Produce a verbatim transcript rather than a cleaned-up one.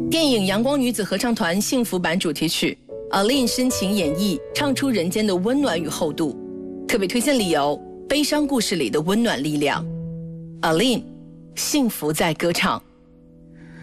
电影《阳光女子合唱团》幸福版主题曲 Aline 深情演绎，唱出人间的温暖与厚度。特别推荐理由：悲伤故事里的温暖力量。Aline， 幸福在歌唱。